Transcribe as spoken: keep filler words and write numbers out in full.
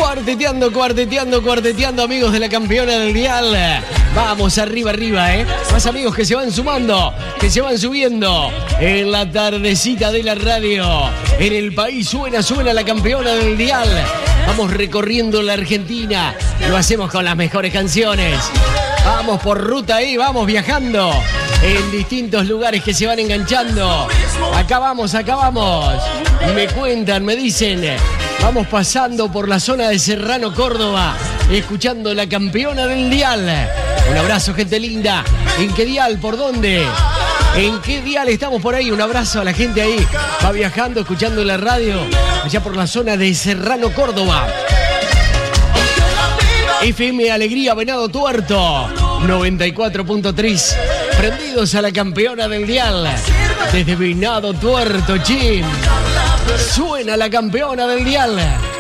Cuarteteando, cuarteteando, cuarteteando, amigos de la campeona del dial. Vamos, arriba, arriba, ¿eh? Más amigos que se van sumando, que se van subiendo. En la tardecita de la radio. En el país suena, suena la campeona del dial. Vamos recorriendo la Argentina. Lo hacemos con las mejores canciones. Vamos por ruta ahí, vamos viajando. En distintos lugares que se van enganchando. Acá vamos, acá vamos. Y me cuentan, me dicen... Vamos pasando por la zona de Serrano, Córdoba, escuchando la campeona del dial. Un abrazo, gente linda. ¿En qué dial? ¿Por dónde? ¿En qué dial estamos por ahí? Un abrazo a la gente ahí. Va viajando, escuchando la radio, allá por la zona de Serrano, Córdoba. F M Alegría, Venado Tuerto, noventa y cuatro punto tres. Prendidos a la campeona del dial. Desde Venado Tuerto, Chim. Suena la campeona del dial.